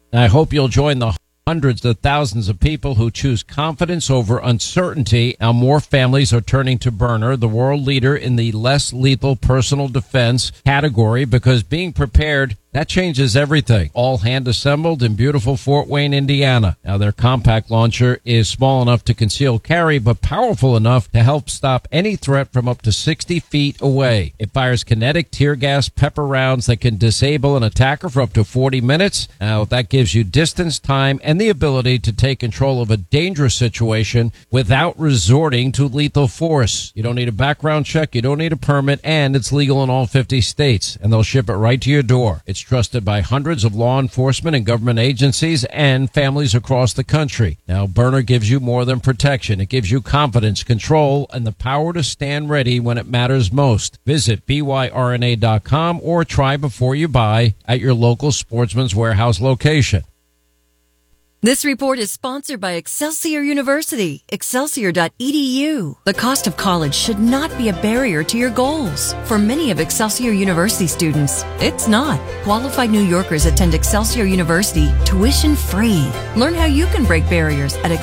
I hope you'll join the hundreds of thousands of people who choose confidence over uncertainty. Now more families are turning to Byrna, the world leader in the less lethal personal defense category, because being prepared, that changes everything. All hand assembled in beautiful Fort Wayne, Indiana. Now their compact launcher is small enough to conceal carry, but powerful enough to help stop any threat from up to 60 feet away. It fires kinetic tear gas pepper rounds that can disable an attacker for up to 40 minutes. Now that gives you distance, time, and the ability to take control of a dangerous situation without resorting to lethal force. You don't need a background check, you don't need a permit, and it's legal in all 50 states, and they'll ship it right to your door. It's trusted by hundreds of law enforcement and government agencies and families across the country. Now, Byrna gives you more than protection. It gives you confidence, control, and the power to stand ready when it matters most. Visit byrna.com or try before you buy at your local Sportsman's Warehouse location. This report is sponsored by Excelsior University, excelsior.edu. The cost of college should not be a barrier to your goals. For many of Excelsior University students, it's not. Qualified New Yorkers attend Excelsior University tuition free. Learn how you can break barriers at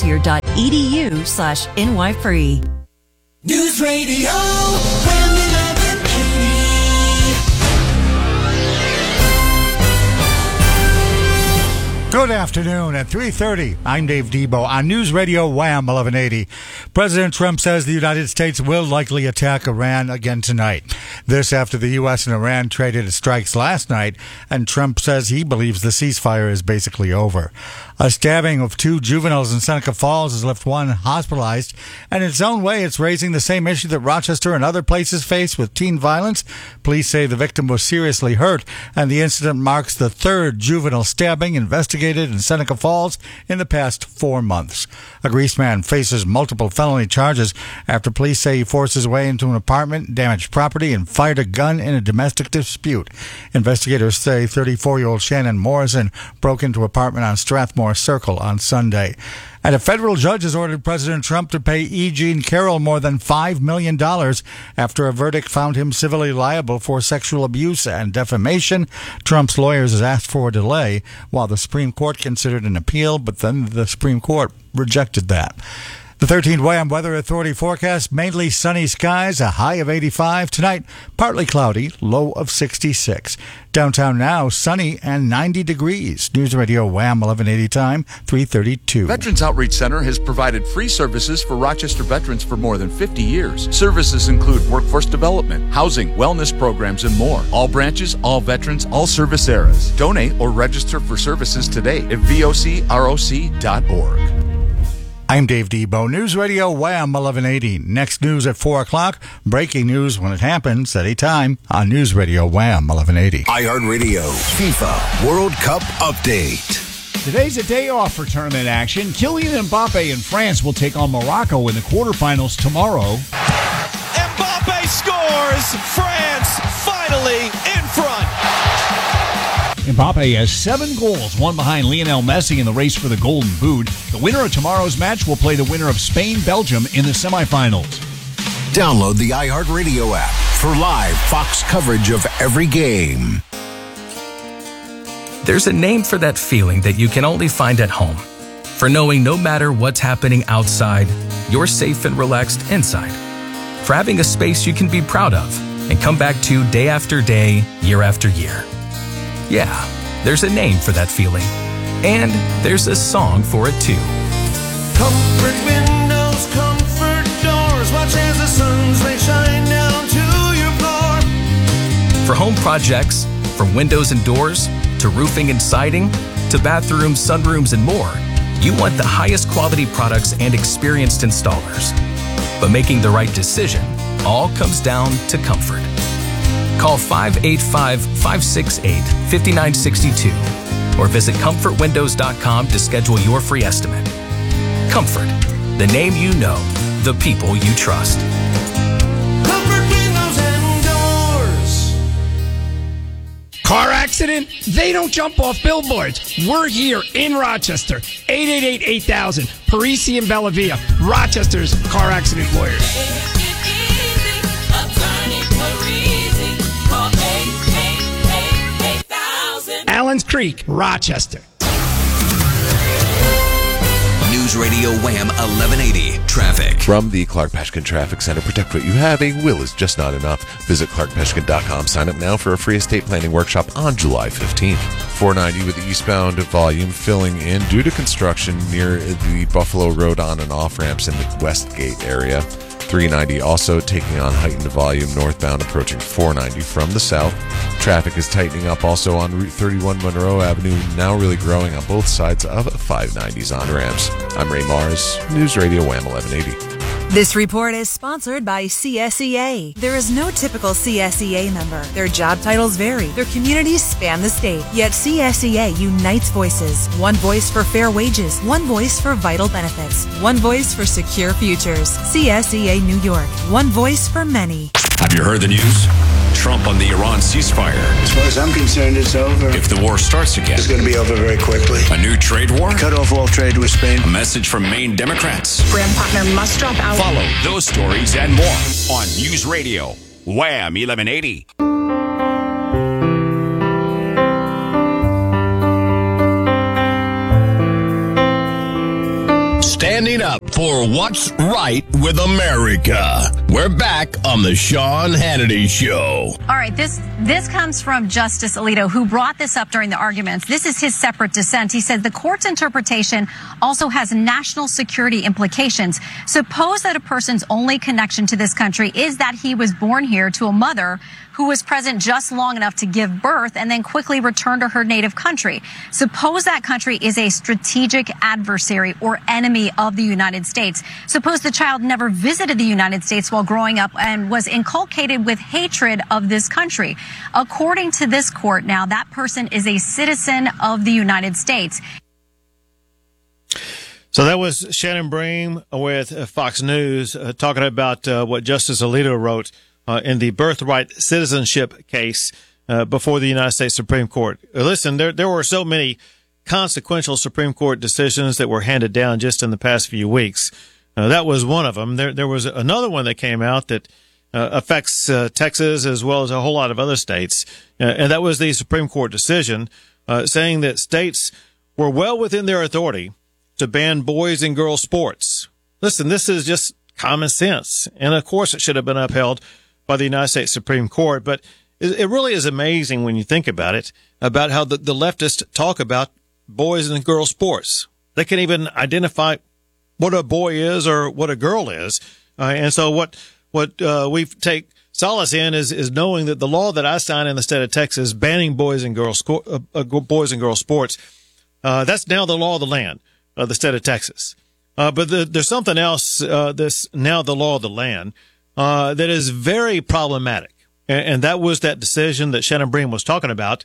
excelsior.edu/NY-free. News Radio, WHAM 1180. Good afternoon. At 3:30, I'm Dave Debo on News Radio WHAM 1180. President Trump says the United States will likely attack Iran again tonight. This after the U.S. and Iran traded strikes last night, and Trump says he believes the ceasefire is basically over. A stabbing of two juveniles in Seneca Falls has left one hospitalized, and in its own way, it's raising the same issue that Rochester and other places face with teen violence. Police say the victim was seriously hurt, and the incident marks the third juvenile stabbing investigated in Seneca Falls in the past 4 months. A Grease man faces multiple felony charges after police say he forced his way into an apartment, damaged property, and fired a gun in a domestic dispute. Investigators say 34-year-old Shannon Morrison broke into an apartment on Strathmore Circle on Sunday. And a federal judge has ordered President Trump to pay E. Jean Carroll more than $5 million after a verdict found him civilly liable for sexual abuse and defamation. Trump's lawyers has asked for a delay while the Supreme Court considered an appeal, but then the Supreme Court rejected that. The 13th WHAM Weather Authority forecast, mainly sunny skies, a high of 85. Tonight, partly cloudy, low of 66. Downtown now, sunny and 90 degrees. News Radio WHAM 1180 time, 3:32. Veterans Outreach Center has provided free services for Rochester veterans for more than 50 years. Services include workforce development, housing, wellness programs, and more. All branches, all veterans, all service eras. Donate or register for services today at vocroc.org. I'm Dave Debo, News Radio WHAM 1180. Next news at 4 o'clock. Breaking news when it happens at any time on News Radio WHAM 1180. iHeartRadio FIFA World Cup Update. Today's a day off for tournament action. Kylian Mbappe and France will take on Morocco in the quarterfinals tomorrow. Mbappe scores! France finally in front! Mbappe has 7 goals, one behind Lionel Messi in the race for the Golden Boot. The winner of tomorrow's match will play the winner of Spain-Belgium in the semifinals. Download the iHeartRadio app for live Fox coverage of every game. There's a name for that feeling that you can only find at home. For knowing no matter what's happening outside, you're safe and relaxed inside. For having a space you can be proud of and come back to day after day, year after year. Yeah, there's a name for that feeling. And there's a song for it too. Comfort windows, comfort doors. Watch as the sun's rays shine down to your floor. For home projects, from windows and doors, to roofing and siding, to bathrooms, sunrooms, and more, you want the highest quality products and experienced installers. But making the right decision all comes down to comfort. Call 585-568-5962 or visit comfortwindows.com to schedule your free estimate. Comfort, the name you know, the people you trust. Comfort windows and doors. Car accident? They don't jump off billboards. We're here in Rochester. 888-8000. Parisi and Bellavia. Rochester's car accident lawyers. Allen's Creek, Rochester. News Radio Wham 1180 Traffic. From the Clark Peshkin Traffic Center, protect what you have. A will is just not enough. Visit clarkpeshkin.com. Sign up now for a free estate planning workshop on July 15th. 490 with the eastbound volume filling in due to construction near the Buffalo Road on and off ramps in the Westgate area. 390 also taking on heightened volume northbound approaching 490 from the south. Traffic is tightening up also on Route 31 Monroe Avenue, now really growing on both sides of 590's on ramps. I'm Ray Mars, News Radio Wham 1180. This report is sponsored by CSEA. There is no typical CSEA member. Their job titles vary. Their communities span the state. Yet CSEA unites voices. One voice for fair wages. One voice for vital benefits. One voice for secure futures. CSEA New York. One voice for many. Have you heard the news? Trump on the Iran ceasefire. As far as I'm concerned, it's over. If the war starts again, it's going to be over very quickly. A new trade war? Cut off all trade with Spain. A message from Maine Democrats. Graham partner must drop out. Follow those stories and more on News Radio Wham 1180. Standing up for what's right with America. We're back on the Sean Hannity Show. All right, this comes from Justice Alito, who brought this up during the arguments. This is his separate dissent. He said the court's interpretation also has national security implications. Suppose that a person's only connection to this country is that he was born here to a mother who was present just long enough to give birth and then quickly return to her native country. Suppose that country is a strategic adversary or enemy of the United States. Suppose the child never visited the United States while growing up and was inculcated with hatred of this country. According to this court now, that person is a citizen of the United States. So that was Shannon Bream with Fox News talking about what Justice Alito wrote in the birthright citizenship case before the United States Supreme Court. Listen, there were so many consequential Supreme Court decisions that were handed down just in the past few weeks. That was one of them. There was another one that came out that affects Texas as well as a whole lot of other states, and that was the Supreme Court decision saying that states were well within their authority to ban boys and girls sports. Listen, this is just common sense, and of course it should have been upheld by the United States Supreme Court, but it really is amazing when you think about it, about how the leftists talk about boys and girls sports. They can't even identify what a boy is or what a girl is. And so what we take solace in is knowing that the law that I signed in the state of Texas banning boys and girls sports, that's now the law of the land of the state of Texas. But there's something else that's now the law of the land that is very problematic. And that was that decision that Shannon Bream was talking about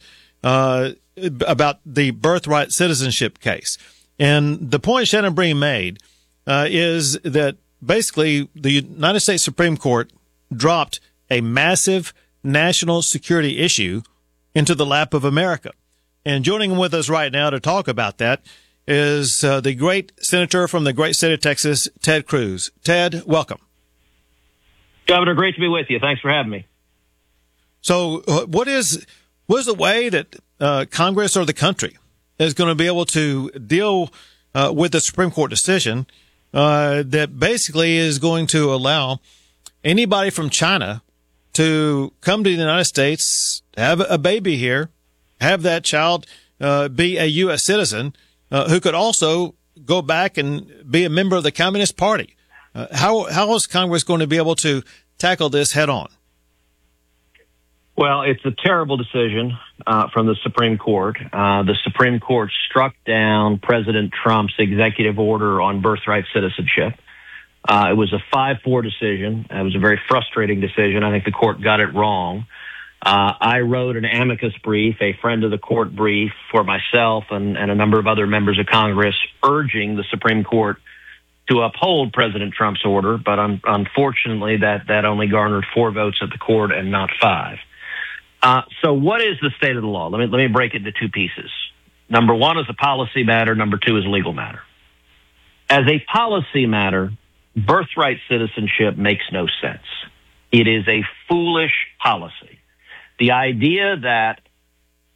the birthright citizenship case. And the point Shannon Bream made is that basically the United States Supreme Court dropped a massive national security issue into the lap of America. And joining with us right now to talk about that is the great senator from the great state of Texas, Ted Cruz. Ted, welcome. Governor, great to be with you. Thanks for having me. So what is the way that Congress or the country is going to be able to deal with the Supreme Court decision that basically is going to allow anybody from China to come to the United States, have a baby here, have that child be a U.S. citizen who could also go back and be a member of the Communist Party? How is Congress going to be able to tackle this head on? Well, it's a terrible decision from the Supreme Court. The Supreme Court struck down President Trump's executive order on birthright citizenship. It was a 5-4 decision. It was a very frustrating decision. I think the court got it wrong. I wrote an amicus brief, a friend of the court brief, for myself and a number of other members of Congress, urging the Supreme Court to uphold President Trump's order, but unfortunately that only garnered 4 votes at the court and not 5. So what is the state of the law? Let me break it into 2 pieces. Number 1 is a policy matter. Number 2 is a legal matter. As a policy matter, birthright citizenship makes no sense. It is a foolish policy. The idea that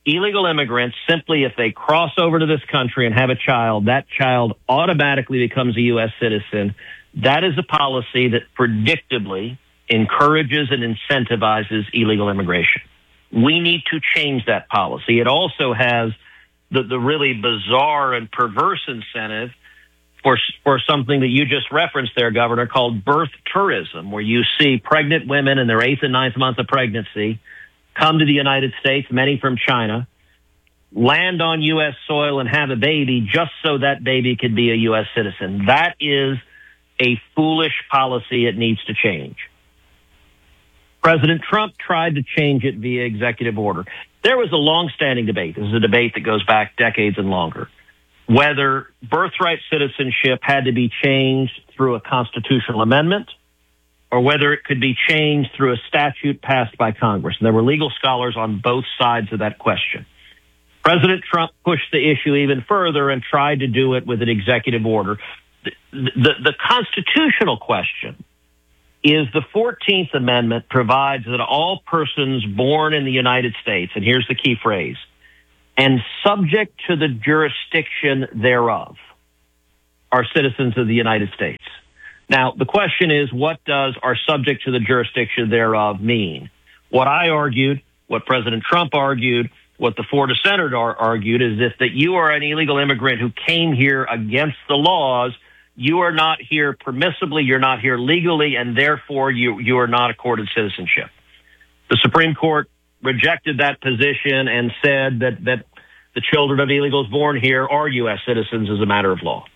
illegal immigrants, simply if they cross over to this country and have a child, that child automatically becomes a U.S. citizen. That is a policy that predictably encourages and incentivizes illegal immigration. We need to change that policy. It also has the really bizarre and perverse incentive for something that you just referenced there, Governor, called birth tourism, where you see pregnant women in their 8th and 9th month of pregnancy come to the United States, many from China, land on U.S. soil and have a baby just so that baby could be a U.S. citizen. That is a foolish policy. It needs to change. President Trump tried to change it via executive order. There was a long-standing debate. This is a debate that goes back decades and longer, whether birthright citizenship had to be changed through a constitutional amendment or whether it could be changed through a statute passed by Congress. And there were legal scholars on both sides of that question. President Trump pushed the issue even further and tried to do it with an executive order. The constitutional question is the 14th Amendment provides that all persons born in the United States, and here's the key phrase, and subject to the jurisdiction thereof, are citizens of the United States. Now, the question is, what does "are subject to the jurisdiction thereof" mean? What I argued, what President Trump argued, what the four dissenters argued is that you are an illegal immigrant who came here against the laws. You are not here permissibly, you're not here legally, and therefore you are not accorded citizenship. The Supreme Court rejected that position and said that the children of illegals born here are U.S. citizens as a matter of law.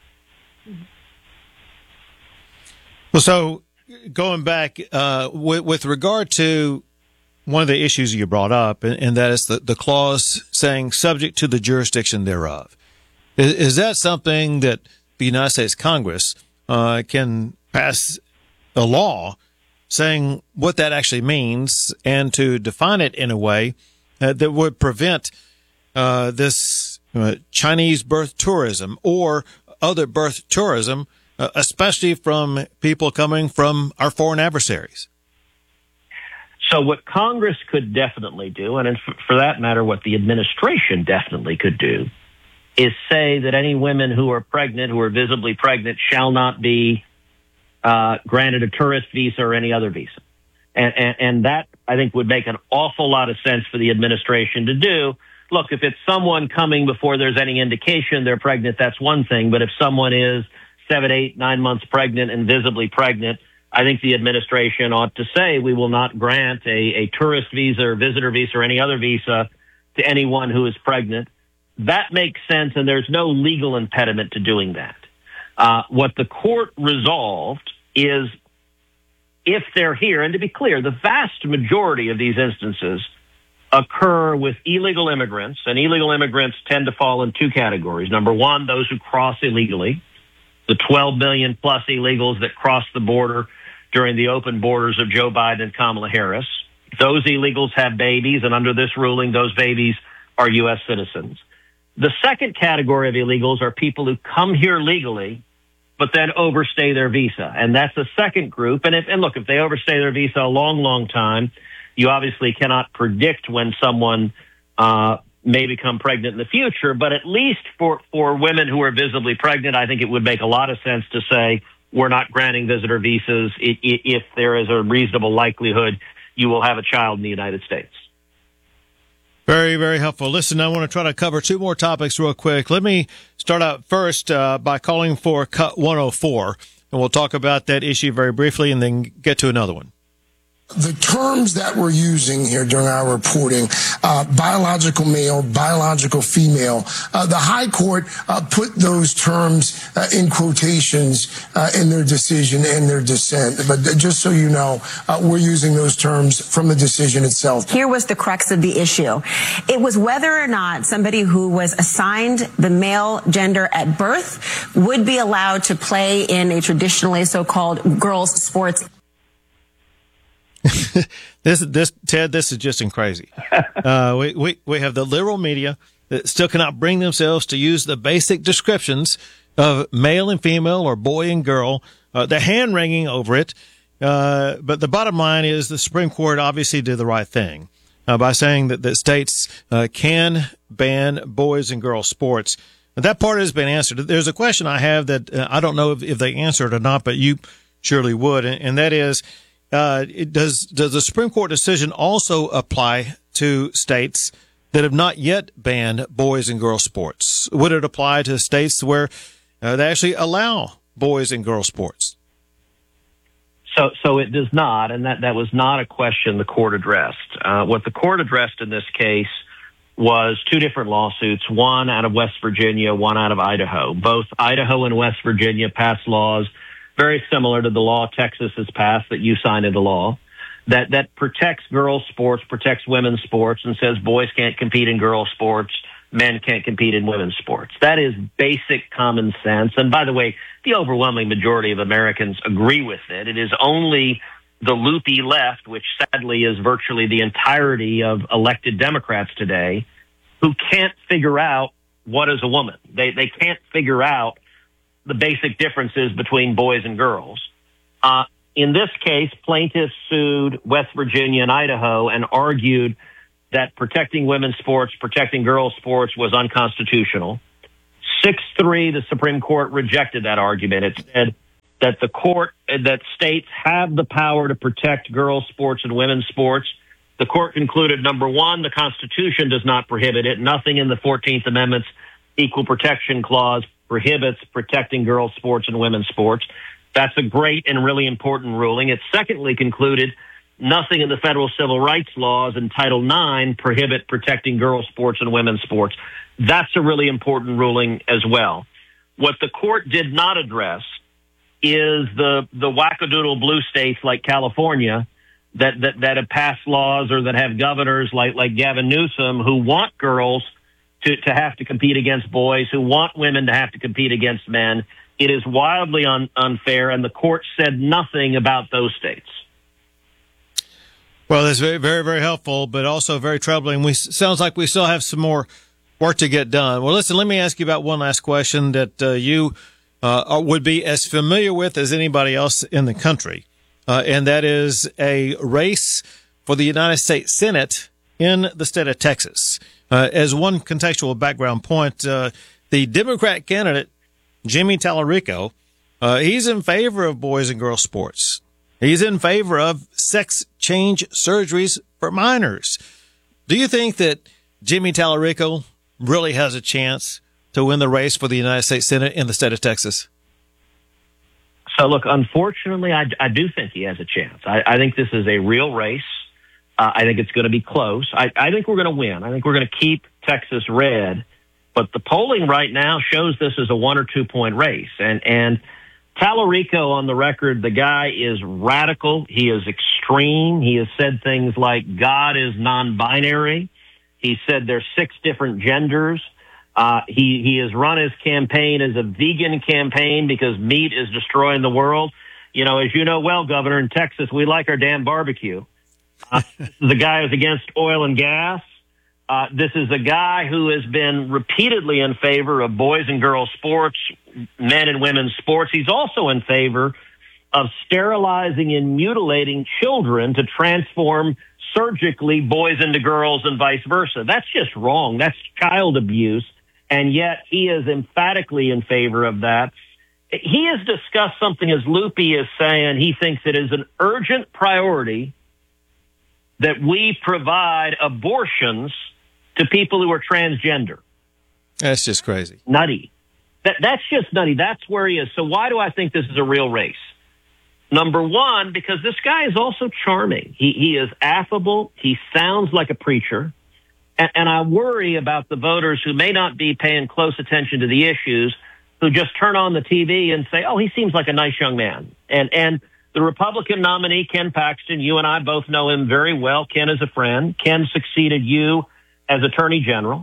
Well, so going back, with regard to one of the issues you brought up, and that is the clause saying subject to the jurisdiction thereof. Is that something that the United States Congress can pass a law saying what that actually means and to define it in a way that would prevent this Chinese birth tourism or other birth tourism, especially from people coming from our foreign adversaries? So what Congress could definitely do, and for that matter, what the administration definitely could do, is say that any women who are pregnant, who are visibly pregnant, shall not be granted a tourist visa or any other visa. And that, I think, would make an awful lot of sense for the administration to do. Look, if it's someone coming before there's any indication they're pregnant, that's one thing. But if someone is 7, 8, 9 months pregnant and visibly pregnant, I think the administration ought to say we will not grant a tourist visa or visitor visa or any other visa to anyone who is pregnant. That makes sense, and there's no legal impediment to doing that. What the court resolved is if they're here, and to be clear, the vast majority of these instances occur with illegal immigrants, and illegal immigrants tend to fall in two categories. Number one, those who cross illegally, the 12 million plus illegals that cross the border during the open borders of Joe Biden and Kamala Harris. Those illegals have babies, and under this ruling, those babies are U.S. citizens. The second category of illegals are people who come here legally, but then overstay their visa. And that's the second group. And look, if they overstay their visa a long, long time, you obviously cannot predict when someone may become pregnant in the future. But at least for women who are visibly pregnant, I think it would make a lot of sense to say we're not granting visitor visas if there is a reasonable likelihood you will have a child in the United States. Very, very helpful. Listen, I want to try to cover two more topics real quick. Let me start out first by calling for Cut 104, and we'll talk about that issue very briefly and then get to another one. The terms that we're using here during our reporting, biological male, biological female, the High Court put those terms in quotations in their decision and their dissent. But just so you know, we're using those terms from the decision itself. Here was the crux of the issue. It was whether or not somebody who was assigned the male gender at birth would be allowed to play in a traditionally so-called girls' sports. This is just crazy. We have the liberal media that still cannot bring themselves to use the basic descriptions of male and female or boy and girl. They're hand-wringing over it. But the bottom line is the Supreme Court obviously did the right thing. by saying that states can ban boys and girls sports. And that part has been answered. There's a question I have that I don't know if they answered or not, but you surely would, and that is, does the Supreme Court decision also apply to states that have not yet banned boys and girls sports? Would it apply to states where they actually allow boys and girls sports? So it does not, and that was not a question the court addressed. What the court addressed in this case was two different lawsuits, one out of West Virginia, one out of Idaho. Both Idaho and West Virginia passed laws very similar to the law Texas has passed that you signed into law, that protects girls' sports, protects women's sports, and says boys can't compete in girls' sports, men can't compete in women's sports. That is basic common sense. And by the way, the overwhelming majority of Americans agree with it. It is only the loopy left, which sadly is virtually the entirety of elected Democrats today, who can't figure out what is a woman. They can't figure out the basic differences between boys and girls. In this case, plaintiffs sued West Virginia and Idaho and argued that protecting women's sports, protecting girls' sports was unconstitutional. 6-3, the Supreme Court rejected that argument. It said that states have the power to protect girls' sports and women's sports. The court concluded, number one, the Constitution does not prohibit it. Nothing in the 14th Amendment's Equal Protection Clause prohibits protecting girls' sports and women's sports. That's a great and really important ruling. It secondly concluded nothing in the federal civil rights laws and Title IX prohibit protecting girls' sports and women's sports. That's a really important ruling as well. What the court did not address is the wackadoodle blue states like California that have passed laws or that have governors like Gavin Newsom who want girls to have to compete against boys, who want women to have to compete against men. It is wildly unfair, and the court said nothing about those states. Well, that's very, very, very helpful, but also very troubling. Sounds like we still have some more work to get done. Well, listen, let me ask you about one last question that you would be as familiar with as anybody else in the country, and that is a race for the United States Senate in the state of Texas. As one contextual background point, the Democrat candidate, Jimmy Tallarico, he's in favor of boys and girls sports. He's in favor of sex change surgeries for minors. Do you think that Jimmy Tallarico really has a chance to win the race for the United States Senate in the state of Texas? So, look, unfortunately, I do think he has a chance. I think this is a real race. I think it's going to be close. I think we're going to win. I think we're going to keep Texas red. But the polling right now shows this as a 1 or 2 point race. And Tallarico, on the record, the guy is radical. He is extreme. He has said things like God is non-binary. He said there's 6 different genders. He has run his campaign as a vegan campaign because meat is destroying the world. You know, as you know well, Governor, in Texas, we like our damn barbecue. The guy is against oil and gas. This is a guy who has been repeatedly in favor of boys and girls sports, men and women's sports. He's also in favor of sterilizing and mutilating children to transform surgically boys into girls and vice versa. That's just wrong. That's child abuse. And yet he is emphatically in favor of that. He has discussed something as loopy as saying he thinks it is an urgent priority that we provide abortions to people who are transgender. That's just crazy. Nutty. That's just nutty. That's where he is. So why do I think this is a real race? Number one, because this guy is also charming. He is affable. He sounds like a preacher. And I worry about the voters who may not be paying close attention to the issues, who just turn on the TV and say, oh, he seems like a nice young man. And the Republican nominee, Ken Paxton, you and I both know him very well. Ken is a friend. Ken succeeded you as Attorney General.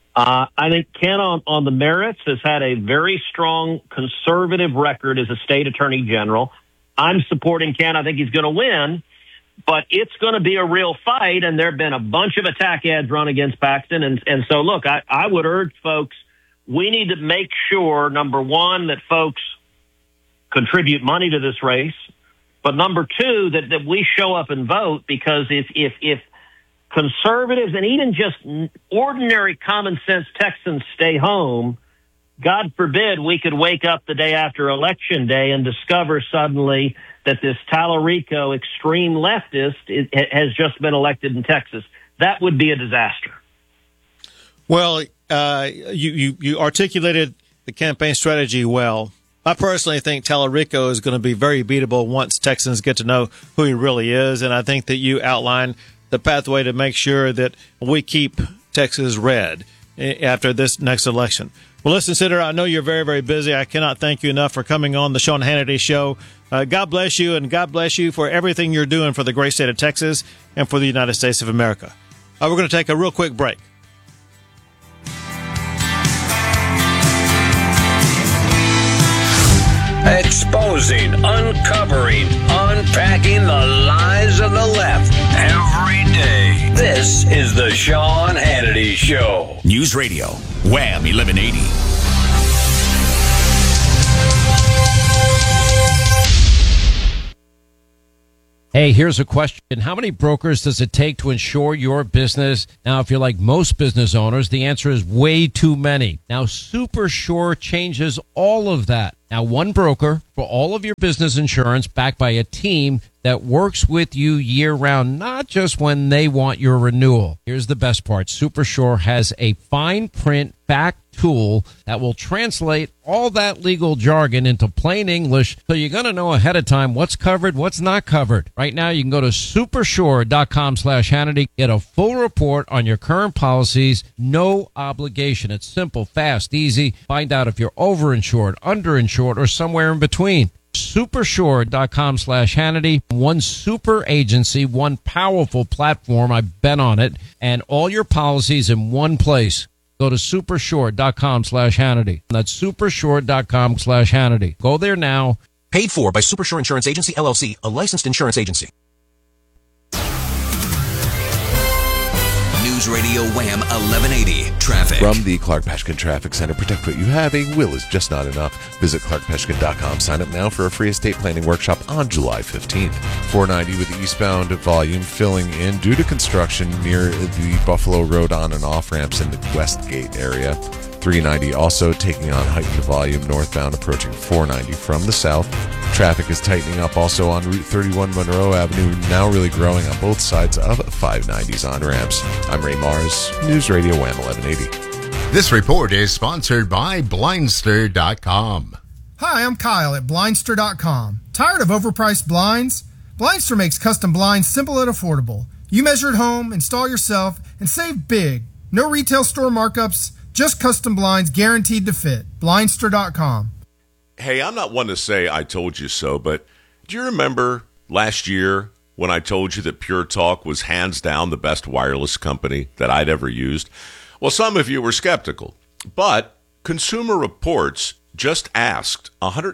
I think Ken on the merits has had a very strong conservative record as a state Attorney General. I'm supporting Ken. I think he's going to win, but it's going to be a real fight, and there have been a bunch of attack ads run against Paxton. And so, look, I would urge folks, we need to make sure, number one, that folks contribute money to this race, but number two, that we show up and vote, because if conservatives and even just ordinary common sense Texans stay home, God forbid we could wake up the day after Election Day and discover suddenly that this Tallarico extreme leftist has just been elected in Texas. That would be a disaster. Well, you articulated the campaign strategy well. I personally think Tallarico is going to be very beatable once Texans get to know who he really is, and I think that you outlined the pathway to make sure that we keep Texas red after this next election. Well, listen, Senator, I know you're very, very busy. I cannot thank you enough for coming on the Sean Hannity Show. God bless you, and God bless you for everything you're doing for the great state of Texas and for the United States of America. We're going to take a real quick break. Exposing, uncovering, unpacking the lies of the left every day. This is the Sean Hannity Show. News Radio, Wham 1180. Hey, here's a question. How many brokers does it take to insure your business? Now, if you're like most business owners, the answer is way too many. Now, SuperSure changes all of that. Now, one broker for all of your business insurance backed by a team that works with you year-round, not just when they want your renewal. Here's the best part. SuperSure has a fine print fact tool that will translate all that legal jargon into plain English, so you're going to know ahead of time what's covered, what's not covered. Right now, you can go to supersure.com/Hannity, get a full report on your current policies, no obligation. It's simple, fast, easy. Find out if you're overinsured, underinsured, or somewhere in between. Supersure.com/Hannity. One super agency, one powerful platform. I've been on it, and all your policies in one place. Go to supersure.com/Hannity. That's supersure.com/Hannity. Go there now. Paid for by Supersure Insurance Agency, LLC, a licensed insurance agency. News Radio Wham 1180 Traffic. From the Clark Peshkin Traffic Center, protect what you have. A will is just not enough. Visit clarkpeshkin.com. Sign up now for a free estate planning workshop on July 15th. 490 with the eastbound volume filling in due to construction near the Buffalo Road on and off ramps in the Westgate area. 390 also taking on heightened volume northbound approaching 490 from the south. Traffic is tightening up also on Route 31 Monroe Avenue, now really growing on both sides of 590's on-ramps. I'm Ray Mars, News Radio Wham 1180. This report is sponsored by Blindster.com. Hi, I'm Kyle at Blindster.com. Tired of overpriced blinds? Blindster makes custom blinds simple and affordable. You measure at home, install yourself, and save big. No retail store markups, just custom blinds guaranteed to fit. Blindster.com. Hey, I'm not one to say I told you so, but do you remember last year when I told you that Pure Talk was hands down the best wireless company that I'd ever used? Well, some of you were skeptical, but Consumer Reports just asked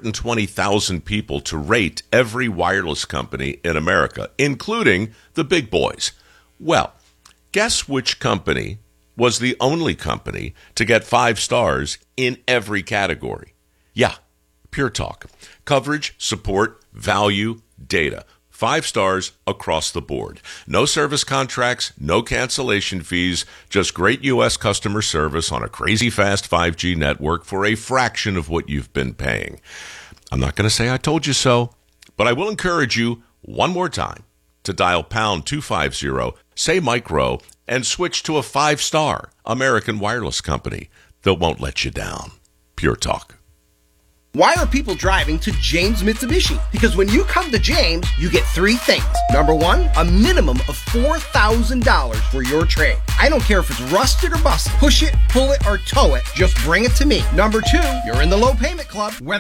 120,000 people to rate every wireless company in America, including the big boys. Well, guess which company was the only company to get 5 stars in every category? Yeah, Pure Talk. Coverage, support, value, data. 5 stars across the board. No service contracts, no cancellation fees, just great U.S. customer service on a crazy fast 5G network for a fraction of what you've been paying. I'm not going to say I told you so, but I will encourage you one more time to dial pound 250, say micro, and switch to a 5-star American wireless company that won't let you down. Pure Talk. Why are people driving to James Mitsubishi? Because when you come to James, you get 3 things. Number 1, a minimum of $4,000 for your trade. I don't care if it's rusted or busted. Push it, pull it, or tow it. Just bring it to me. Number 2, you're in the low payment club.